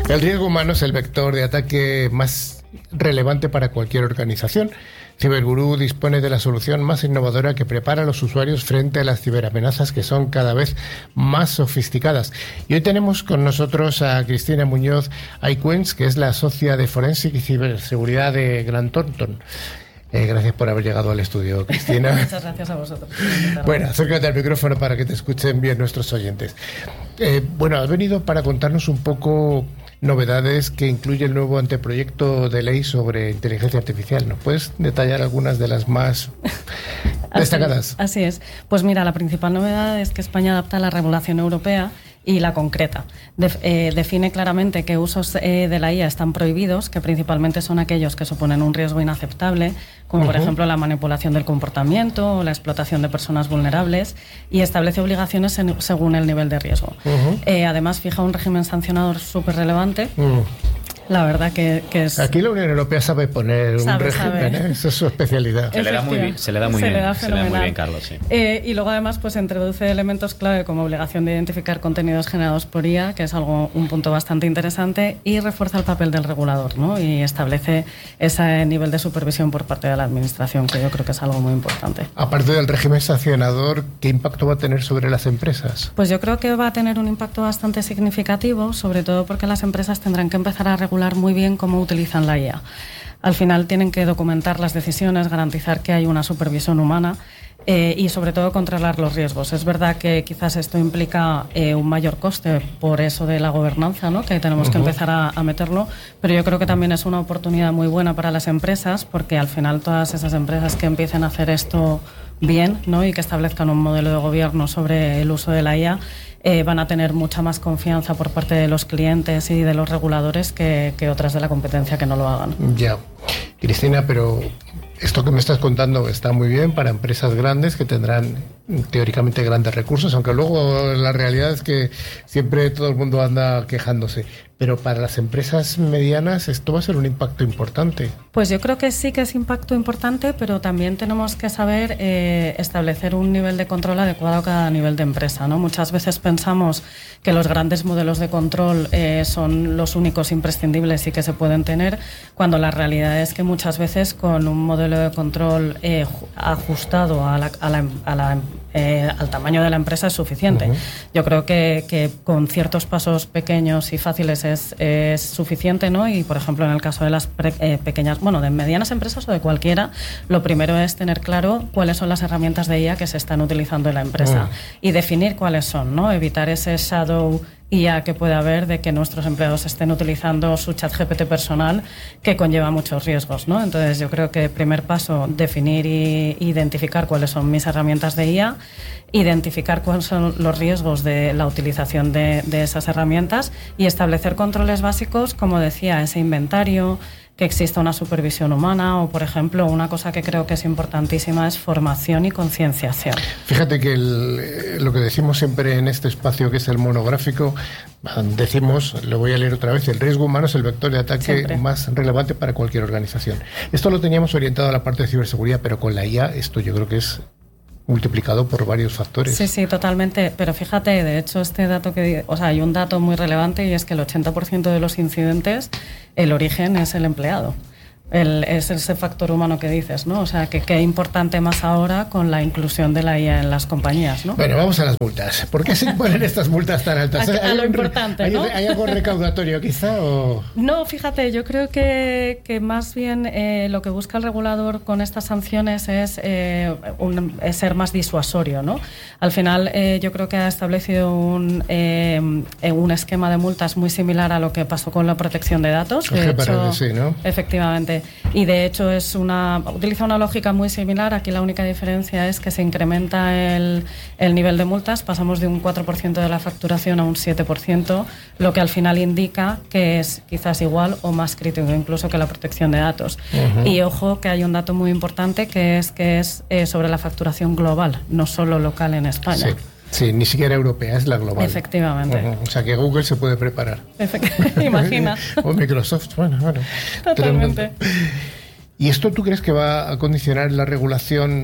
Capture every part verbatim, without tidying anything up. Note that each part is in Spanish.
El riesgo humano es el vector de ataque más relevante para cualquier organización. Cyberguru dispone de la solución más innovadora que prepara a los usuarios frente a las ciberamenazas que son cada vez más sofisticadas. Y hoy tenemos con nosotros a Cristina Muñoz Aycuens, que es la socia de Forensic y Ciberseguridad de Grant Thornton. Eh, gracias por haber llegado al estudio, Cristina. Muchas gracias a vosotros. Bueno, acércate al micrófono para que te escuchen bien nuestros oyentes. Eh, bueno, has venido para contarnos un poco novedades que incluye el nuevo anteproyecto de ley sobre inteligencia artificial. ¿Nos puedes detallar algunas de las más destacadas? Así, así es. Pues mira, la principal novedad es que España adapta la regulación europea y la concreta. De, eh, define claramente qué usos eh, de la I A están prohibidos, que principalmente son aquellos que suponen un riesgo inaceptable, como uh-huh. por ejemplo la manipulación del comportamiento o la explotación de personas vulnerables, y establece obligaciones en, según el nivel de riesgo. Uh-huh. Eh, además, fija un régimen sancionador súper relevante. Uh-huh. La verdad que, que es... Aquí la Unión Europea sabe poner sabe, un régimen, ¿eh? Esa es su especialidad. Se le da muy bien, se le da muy se bien, le da se le da muy bien, Carlos. Sí. Eh, y luego además pues introduce elementos clave como obligación de identificar contenidos generados por I A, que es algo un punto bastante interesante, y refuerza el papel del regulador, ¿no? Y establece ese nivel de supervisión por parte de la administración, que yo creo que es algo muy importante. Aparte del régimen sancionador, ¿qué impacto va a tener sobre las empresas? Pues yo creo que va a tener un impacto bastante significativo, sobre todo porque las empresas tendrán que empezar a regular muy bien cómo utilizan la I A. Al final tienen que documentar las decisiones, garantizar que hay una supervisión humana eh, y sobre todo controlar los riesgos. Es verdad que quizás esto implica eh, un mayor coste por eso de la gobernanza, ¿no? Que tenemos uh-huh. que empezar a, a meterlo, pero yo creo que también es una oportunidad muy buena para las empresas, porque al final todas esas empresas que empiecen a hacer esto bien, ¿no? Y que establezcan un modelo de gobierno sobre el uso de la I A, Eh, van a tener mucha más confianza por parte de los clientes y de los reguladores que, que otras de la competencia que no lo hagan. Ya, Cristina, pero esto que me estás contando está muy bien para empresas grandes que tendrán teóricamente grandes recursos, aunque luego la realidad es que siempre todo el mundo anda quejándose. Pero para las empresas medianas esto va a ser un impacto importante. Pues yo creo que sí que es impacto importante, pero también tenemos que saber eh, establecer un nivel de control adecuado a cada nivel de empresa, ¿no? Muchas veces pensamos que los grandes modelos de control eh, son los únicos imprescindibles y que se pueden tener, cuando la realidad es que muchas veces con un modelo de control eh, ajustado a la, a la, a la Eh, al tamaño de la empresa es suficiente. Uh-huh. Yo creo que, que con ciertos pasos pequeños y fáciles es, es suficiente, ¿no? Y por ejemplo en el caso de las pre, eh, pequeñas, bueno, de medianas empresas o de cualquiera, lo primero es tener claro cuáles son las herramientas de I A que se están utilizando en la empresa uh-huh. y definir cuáles son, ¿no? Evitar ese shadow I A que puede haber de que nuestros empleados estén utilizando su chat G P T personal, que conlleva muchos riesgos, ¿no? Entonces yo creo que primer paso, definir y identificar cuáles son mis herramientas de I A, identificar cuáles son los riesgos de la utilización de, de esas herramientas y establecer controles básicos, como decía, ese inventario, que exista una supervisión humana o, por ejemplo, una cosa que creo que es importantísima es formación y concienciación. Fíjate que el, lo que decimos siempre en este espacio, que es el monográfico, decimos, lo voy a leer otra vez, el riesgo humano es el vector de ataque siempre más relevante para cualquier organización. Esto lo teníamos orientado a la parte de ciberseguridad, pero con la I A esto yo creo que es multiplicado por varios factores. Sí, sí, totalmente. Pero fíjate, de hecho, este dato que, o sea, hay un dato muy relevante y es que el ochenta por ciento de los incidentes, el origen es el empleado. El, es ese factor humano que dices, ¿no? O sea, que qué importante más ahora con la inclusión de la I A en las compañías, ¿no? Bueno, vamos a las multas. ¿Por qué se ponen estas multas tan altas? A, a lo importante, ¿hay, ¿no? ¿Hay algo recaudatorio quizá? O... No, fíjate, yo creo que, que más bien eh, lo que busca el regulador con estas sanciones es, eh, un, es ser más disuasorio, ¿no? Al final eh, yo creo que ha establecido un, eh, un esquema de multas muy similar a lo que pasó con la protección de datos. De hecho, sí, ¿no? Efectivamente. Y de hecho es una utiliza una lógica muy similar. Aquí la única diferencia es que se incrementa el, el nivel de multas, pasamos de un cuatro por ciento de la facturación a un siete por ciento, lo que al final indica que es quizás igual o más crítico incluso que la protección de datos. Uh-huh. Y ojo que hay un dato muy importante que es que es eh, sobre la facturación global, no solo local en España. Sí. Sí, ni siquiera europea, es la global. Efectivamente. Uh-huh. O sea, que Google se puede preparar. Efect- Imagina. O Microsoft, bueno, bueno. Totalmente. ¿Y esto tú crees que va a condicionar la regulación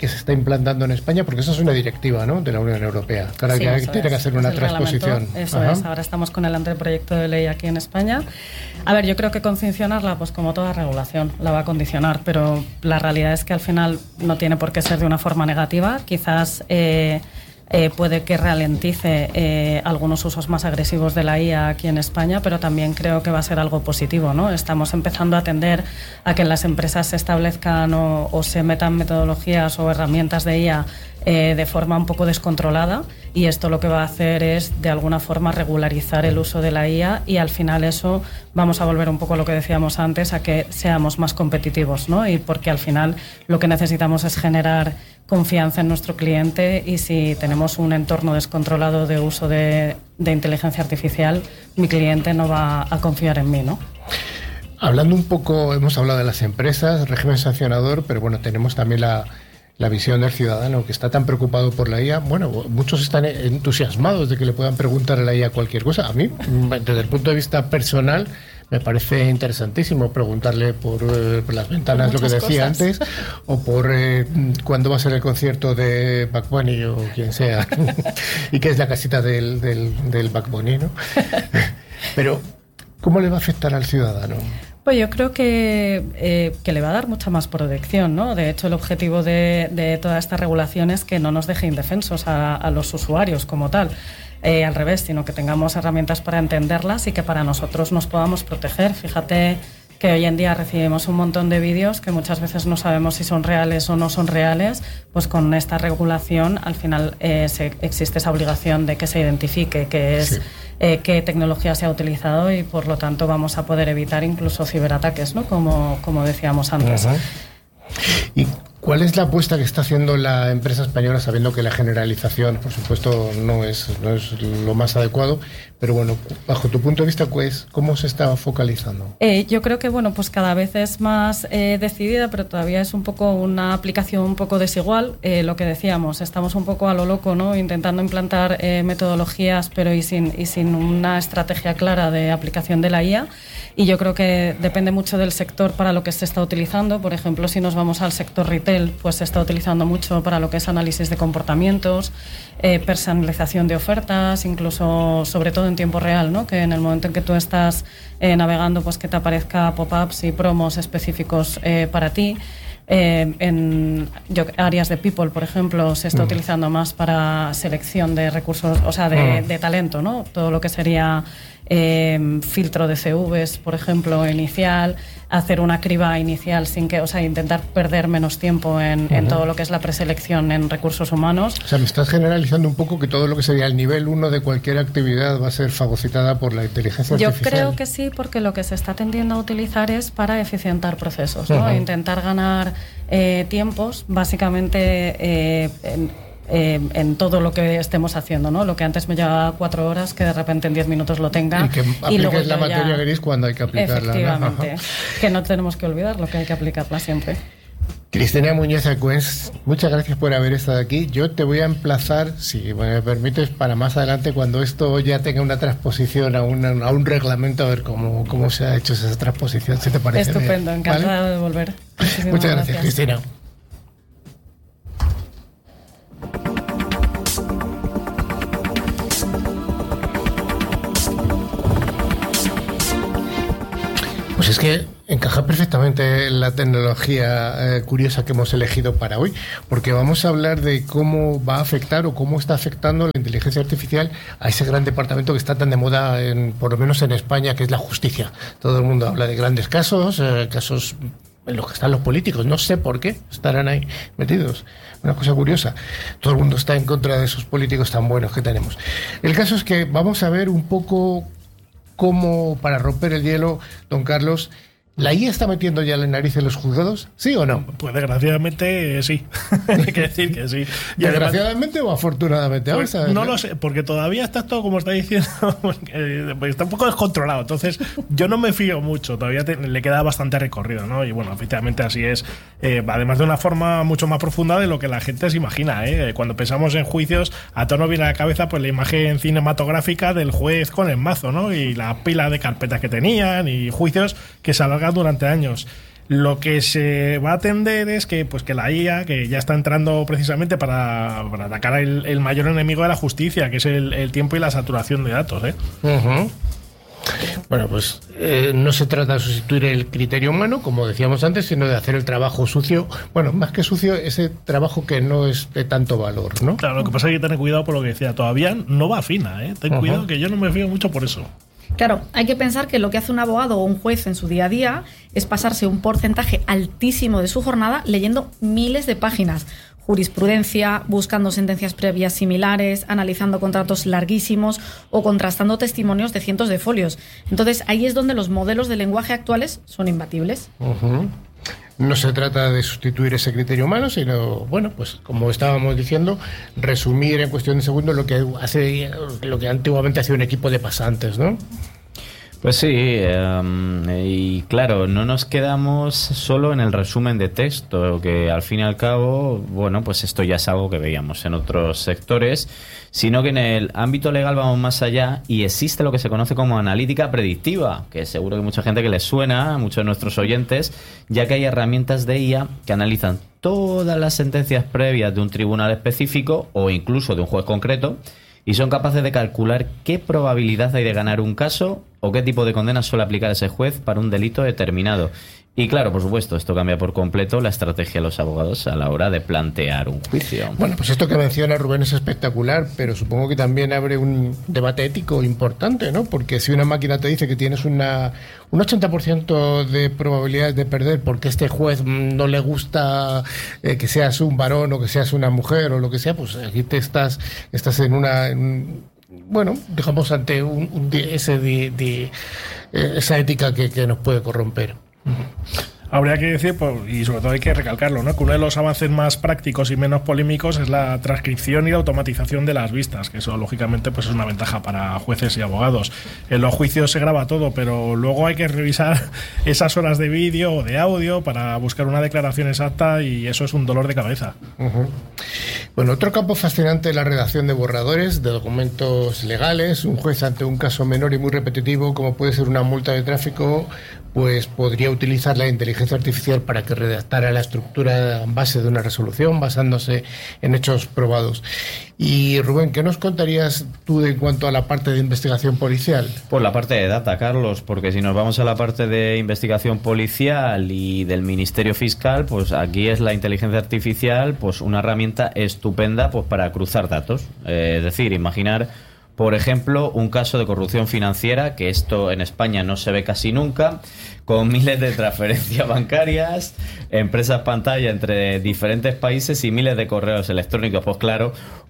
que se está implantando en España? Porque eso es una directiva, ¿no?, de la Unión Europea. Ahora Sí, que eso tiene es, que hacer es una el transposición. reglamento, Eso Ajá. es, ahora estamos con el anteproyecto de ley aquí en España. A ver, yo creo que condicionarla, pues como toda regulación, la va a condicionar, pero la realidad es que al final no tiene por qué ser de una forma negativa. Quizás eh, eh, puede que ralentice eh, algunos usos más agresivos de la I A aquí en España, pero también creo que va a ser algo positivo, ¿no? Estamos empezando a tender a que en las empresas se establezcan o, o se metan metodologías o herramientas de I A eh, de forma un poco descontrolada, y esto lo que va a hacer es de alguna forma regularizar el uso de la I A, y al final eso vamos a volver un poco a lo que decíamos antes, a que seamos más competitivos, ¿no? Y porque al final lo que necesitamos es generar confianza en nuestro cliente, y si tenemos un entorno descontrolado de uso de, de inteligencia artificial, mi cliente no va a confiar en mí, ¿no? Hablando un poco, hemos hablado de las empresas, régimen sancionador, pero bueno, tenemos también la, la visión del ciudadano que está tan preocupado por la I A. Bueno, muchos están entusiasmados de que le puedan preguntar a la I A cualquier cosa. A mí, desde el punto de vista personal, me parece interesantísimo preguntarle por, eh, por las ventanas, por lo que decía cosas. antes, o por eh, cuándo va a ser el concierto de Bad Bunny o quien sea, y qué es la casita del, del, del Bad Bunny, ¿no? Pero, ¿cómo le va a afectar al ciudadano? Pues yo creo que, eh, que le va a dar mucha más protección, ¿no? De hecho, el objetivo de, de toda esta regulación es que no nos deje indefensos a, a los usuarios como tal. Eh, al revés, sino que tengamos herramientas para entenderlas y que para nosotros nos podamos proteger. Fíjate que hoy en día recibimos un montón de vídeos que muchas veces no sabemos si son reales o no son reales. Pues con esta regulación al final eh, se, existe esa obligación de que se identifique qué es, sí. eh, qué tecnología se ha utilizado, y por lo tanto vamos a poder evitar incluso ciberataques, ¿no? Como, como decíamos antes. Uh-huh. ¿Y cuál es la apuesta que está haciendo la empresa española, sabiendo que la generalización, por supuesto, no es, no es lo más adecuado? Pero bueno, bajo tu punto de vista, pues, ¿cómo se está focalizando? Eh, yo creo que bueno, pues cada vez es más eh, decidida, pero todavía es un poco una aplicación un poco desigual. Eh, lo que decíamos, estamos un poco a lo loco, ¿no? Intentando implantar eh, metodologías, pero y sin, y sin una estrategia clara de aplicación de la I A. Y yo creo que depende mucho del sector para lo que se está utilizando. Por ejemplo, si nos vamos al sector retail, pues se está utilizando mucho para lo que es análisis de comportamientos, eh, personalización de ofertas, incluso sobre todo en tiempo real, ¿no? Que en el momento en que tú estás eh, navegando, pues que te aparezca pop-ups y promos específicos eh, para ti. Eh, en yo, áreas de people, por ejemplo, se está mm. utilizando más para selección de recursos, o sea, de, mm. de talento, ¿no? Todo lo que sería eh, filtro de C Vs, por ejemplo, inicial, hacer una criba inicial sin que, o sea, intentar perder menos tiempo en, uh-huh. en todo lo que es la preselección en recursos humanos. O sea, me estás generalizando un poco que todo lo que sería el nivel uno de cualquier actividad va a ser fagocitada por la inteligencia Yo artificial. Yo creo que sí, porque lo que se está tendiendo a utilizar es para eficientar procesos, ¿no? Uh-huh. Intentar ganar eh, tiempos, básicamente eh, en, Eh, en todo lo que estemos haciendo, ¿no? Lo que antes me llevaba cuatro horas, que de repente en diez minutos lo tenga. Y que y luego apliques la materia ya... gris cuando hay que aplicarla. Efectivamente. ¿No? Que no tenemos que olvidar lo que hay que aplicarla siempre. Cristina Muñoz Arcués, muchas gracias por haber estado aquí. Yo te voy a emplazar, si me permites, para más adelante, cuando esto ya tenga una transposición a, una, a un reglamento, a ver cómo, cómo se ha hecho esa transposición, si te parece. Estupendo, bien. encantada ¿Vale? de volver. Muchas gracias, gracias, Cristina. Pues es que encaja perfectamente la tecnología eh, curiosa que hemos elegido para hoy, porque vamos a hablar de cómo va a afectar o cómo está afectando la inteligencia artificial a ese gran departamento que está tan de moda, en, por lo menos en España, que es la justicia. Todo el mundo habla de grandes casos, eh, casos en los que están los políticos. No sé por qué estarán ahí metidos. Una cosa curiosa. Todo el mundo está en contra de esos políticos tan buenos que tenemos. El caso es que vamos a ver un poco cómo, para romper el hielo, don Carlos, ¿la I A está metiendo ya la nariz en los juzgados? ¿Sí o no? Pues desgraciadamente sí. Hay que decir que sí. Y ¿desgraciadamente además, o afortunadamente? Pues, Vamos a ver, no lo sé, porque todavía está todo, como está diciendo, porque está un poco descontrolado. Entonces, yo no me fío mucho. Todavía te, le queda bastante recorrido, ¿no? Y bueno, efectivamente así es. Eh, además de una forma mucho más profunda de lo que la gente se imagina, ¿eh? Cuando pensamos en juicios, a todos nos viene a la cabeza pues la imagen cinematográfica del juez con el mazo, ¿no? Y la pila de carpetas que tenían y juicios que se alargan durante años. Lo que se va a atender es que, pues, que la I A, que ya está entrando precisamente para, para atacar el, el mayor enemigo de la justicia, que es el, el tiempo y la saturación de datos, ¿eh? Uh-huh. Bueno, pues eh, no se trata de sustituir el criterio humano, como decíamos antes, sino de hacer el trabajo sucio. Bueno, más que sucio, ese trabajo que no es de tanto valor, ¿no? Claro, lo que pasa es que hay que tener cuidado por lo que decía. Todavía no va fina, ¿eh? Ten uh-huh. cuidado, que yo no me fío mucho por eso. Claro, hay que pensar que lo que hace un abogado o un juez en su día a día es pasarse un porcentaje altísimo de su jornada leyendo miles de páginas, jurisprudencia, buscando sentencias previas similares, analizando contratos larguísimos o contrastando testimonios de cientos de folios. Entonces, ahí es donde los modelos de lenguaje actuales son imbatibles. Uh-huh. No se trata de sustituir ese criterio humano, sino, bueno, pues como estábamos diciendo, resumir en cuestión de segundos lo que hace, lo que antiguamente hacía un equipo de pasantes, ¿no? Pues sí, um, y claro, no nos quedamos solo en el resumen de texto, que al fin y al cabo, bueno, pues esto ya es algo que veíamos en otros sectores, sino que en el ámbito legal vamos más allá y existe lo que se conoce como analítica predictiva, que seguro que mucha gente que les suena, a muchos de nuestros oyentes, ya que hay herramientas de I A que analizan todas las sentencias previas de un tribunal específico o incluso de un juez concreto, y son capaces de calcular qué probabilidad hay de ganar un caso o qué tipo de condena suele aplicar ese juez para un delito determinado. Y claro, por supuesto, esto cambia por completo la estrategia de los abogados a la hora de plantear un juicio. Bueno, pues esto que menciona Rubén es espectacular, pero supongo que también abre un debate ético importante, ¿no? Porque si una máquina te dice que tienes una, un ochenta por ciento de probabilidades de perder porque este juez no le gusta eh, que seas un varón o que seas una mujer o lo que sea, pues aquí te estás, estás en una... En, bueno, dejamos ante un, un, ese de, de, esa ética que, que nos puede corromper. Habría que decir, pues, y sobre todo hay que recalcarlo, ¿no?, que uno de los avances más prácticos y menos polémicos es la transcripción y la automatización de las vistas, que eso lógicamente pues es una ventaja para jueces y abogados. En los juicios se graba todo, pero luego hay que revisar esas horas de vídeo o de audio para buscar una declaración exacta y eso es un dolor de cabeza. Uh-huh. Bueno, otro campo fascinante es la redacción de borradores de documentos legales. Un juez ante un caso menor y muy repetitivo, como puede ser una multa de tráfico, pues podría utilizar la inteligencia artificial para que redactara la estructura base de una resolución basándose en hechos probados. Y Rubén, ¿qué nos contarías tú de en cuanto a la parte de investigación policial? Pues la parte de data, Carlos, porque si nos vamos a la parte de investigación policial y del Ministerio Fiscal, pues aquí es la inteligencia artificial pues una herramienta estupenda pues para cruzar datos. Eh, es decir, imaginar, por ejemplo, un caso de corrupción financiera, que esto en España no se ve casi nunca, con miles de transferencias bancarias, empresas pantalla entre diferentes países y miles de correos electrónicos. Pues claro,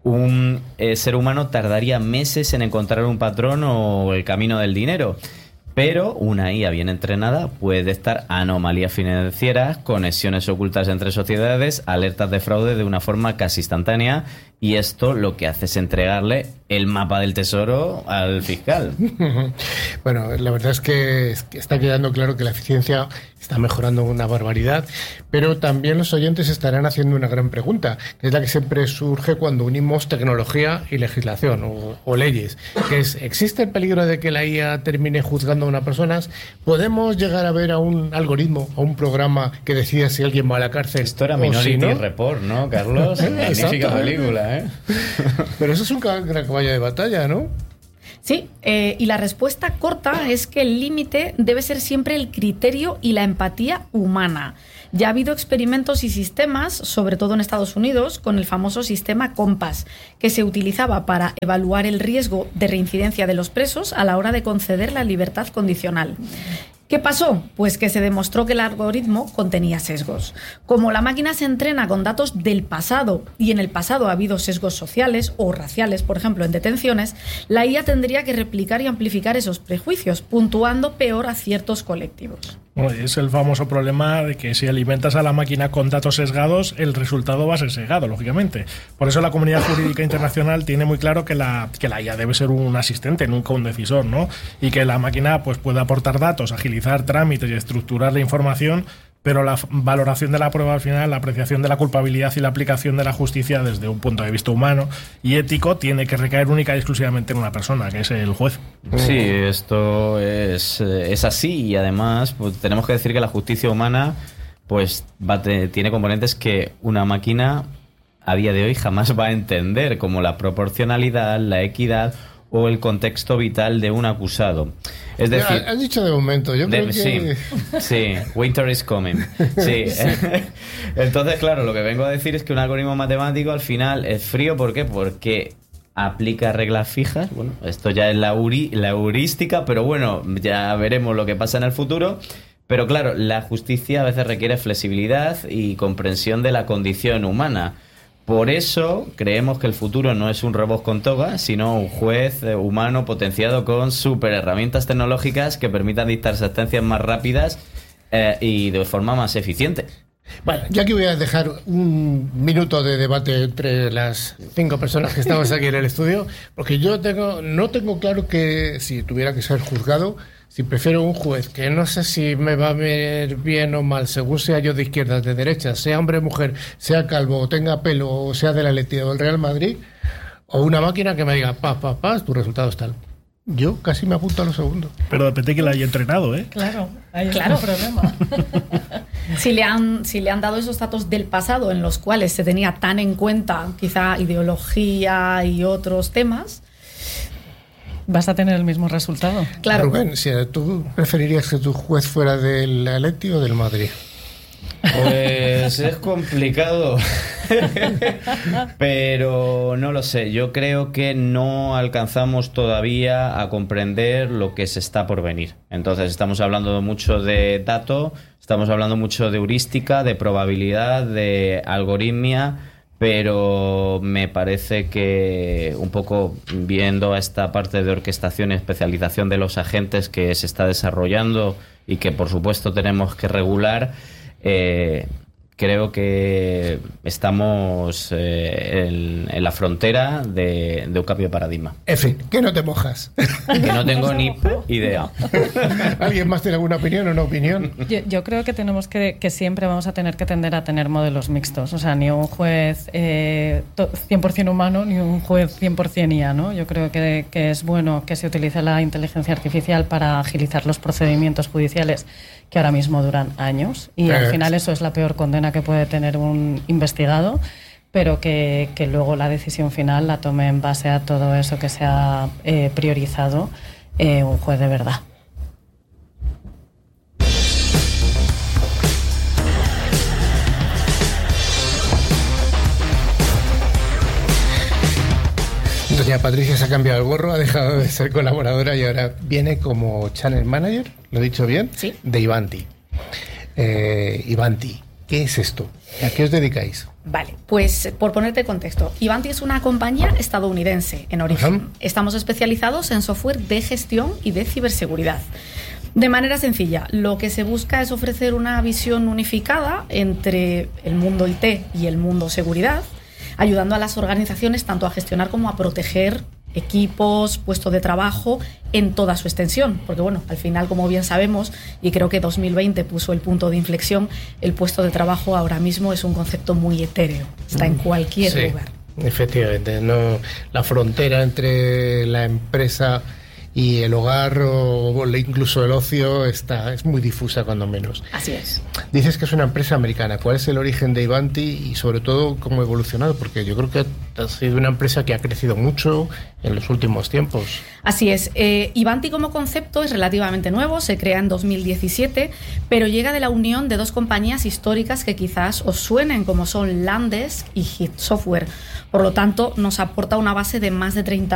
un eh, ser humano tardaría meses en encontrar un patrón o el camino del dinero. Pero una I A bien entrenada puede detectar anomalías financieras, conexiones ocultas entre sociedades, alertas de fraude de una forma casi instantánea, y esto lo que hace es entregarle el mapa del tesoro al fiscal. Bueno, la verdad es que está quedando claro que la eficiencia está mejorando una barbaridad, pero también los oyentes estarán haciendo una gran pregunta, que es la que siempre surge cuando unimos tecnología y legislación o, o leyes, que es, ¿existe el peligro de que la I A termine juzgando a una persona? ¿Podemos llegar a ver a un algoritmo, a un programa que decida si alguien va a la cárcel? Esto era Minority si no? Report, ¿no, Carlos? Magnífica película, ¿eh? Pero eso es un gran caballo de batalla, ¿no? Sí, eh, y la respuesta corta es que el límite debe ser siempre el criterio y la empatía humana. Ya ha habido experimentos y sistemas, sobre todo en Estados Unidos, con el famoso sistema Compass, que se utilizaba para evaluar el riesgo de reincidencia de los presos a la hora de conceder la libertad condicional. ¿Qué pasó? Pues que se demostró que el algoritmo contenía sesgos. Como la máquina se entrena con datos del pasado y en el pasado ha habido sesgos sociales o raciales, por ejemplo, en detenciones, la I A tendría que replicar y amplificar esos prejuicios, puntuando peor a ciertos colectivos. Bueno, es el famoso problema de que si alimentas a la máquina con datos sesgados, el resultado va a ser sesgado, lógicamente. Por eso la comunidad jurídica internacional tiene muy claro que la, que la I A debe ser un asistente, nunca un decisor, ¿no? Y que la máquina pues puede aportar datos, agilizar trámites y estructurar la información, pero la valoración de la prueba al final, la apreciación de la culpabilidad y la aplicación de la justicia desde un punto de vista humano y ético tiene que recaer única y exclusivamente en una persona, que es el juez. Sí, esto es, es así, y además pues, tenemos que decir que la justicia humana pues va te, tiene componentes que una máquina a día de hoy jamás va a entender, como la proporcionalidad, la equidad o el contexto vital de un acusado. Es decir, has dicho de momento, yo creo de, que... Sí, sí, winter is coming. Sí. Sí. Entonces, claro, lo que vengo a decir es que un algoritmo matemático al final es frío. ¿Por qué? Porque aplica reglas fijas. Bueno, esto ya es la, uri, la heurística, pero bueno, ya veremos lo que pasa en el futuro. Pero claro, la justicia a veces requiere flexibilidad y comprensión de la condición humana. Por eso creemos que el futuro no es un robot con toga, sino un juez humano potenciado con super herramientas tecnológicas que permitan dictar sentencias más rápidas eh, y de forma más eficiente. Bueno, yo aquí voy a dejar un minuto de debate entre las cinco personas que estamos aquí en el estudio, porque yo tengo no tengo claro que si tuviera que ser juzgado, si prefiero un juez que no sé si me va a ver bien o mal, según sea yo de izquierdas, de derechas, sea hombre o mujer, sea calvo o tenga pelo, o sea de la Atleti o del Real Madrid, o una máquina que me diga, pa, pa, pa, tu resultado es tal. Yo casi me apunto a lo segundo. Pero depende que la haya entrenado, ¿eh? Claro, ahí Claro. está el problema. Si le, han, si le han dado esos datos del pasado en los cuales se tenía tan en cuenta quizá ideología y otros temas, Vas a tener el mismo resultado. claro. Rubén, si ¿tú preferirías que tu juez fuera del Atleti o del Madrid? Pues es complicado, pero no lo sé. Yo creo que no alcanzamos todavía a comprender lo que se está por venir. Entonces estamos hablando mucho de dato, estamos hablando mucho de heurística, de probabilidad, de algoritmia, pero me parece que un poco viendo esta parte de orquestación y especialización de los agentes que se está desarrollando y que por supuesto tenemos que regular, Eh, creo que estamos eh, en, en la frontera de, de un cambio de paradigma. En fin, que no te mojas. Que no tengo ni idea. ¿Alguien más tiene alguna opinión o no opinión? Yo, yo creo que tenemos que, que siempre vamos a tener que tender a tener modelos mixtos. O sea, ni un juez eh, cien por ciento humano ni un juez cien por ciento I A, ¿no? Yo creo que, que es bueno que se utilice la inteligencia artificial para agilizar los procedimientos judiciales que ahora mismo duran años. Y eh. al final eso es la peor condena que puede tener un investigado, pero que, que luego la decisión final la tome en base a todo eso que se ha eh, priorizado eh, un juez de verdad. Doña Patricia se ha cambiado el gorro, ha dejado de ser colaboradora y ahora viene como channel manager, ¿lo he dicho bien? Sí. De Ivanti. Eh, Ivanti, ¿qué es esto? ¿A qué os dedicáis? Vale, pues por ponerte contexto, Ivanti es una compañía estadounidense en origen. Ajá. Estamos especializados en software de gestión y de ciberseguridad. De manera sencilla, lo que se busca es ofrecer una visión unificada entre el mundo I T y el mundo seguridad, ayudando a las organizaciones tanto a gestionar como a proteger equipos, puestos de trabajo en toda su extensión. Porque bueno, al final, como bien sabemos, y creo que dos mil veinte puso el punto de inflexión, el puesto de trabajo ahora mismo es un concepto muy etéreo. Está en cualquier Sí, lugar. efectivamente. No, la frontera entre la empresa y el hogar o incluso el ocio está, es muy difusa cuando menos. Así es. Dices que es una empresa americana. ¿Cuál es el origen de Ivanti y sobre todo cómo ha evolucionado? Porque yo creo que ha sido una empresa que ha crecido mucho en los últimos tiempos. Así es. Eh, Ivanti como concepto es relativamente nuevo, se crea en dos mil diecisiete, pero llega de la unión de dos compañías históricas que quizás os suenen, como son Landesk y Hit Software. Por lo tanto, nos aporta una base de más de treinta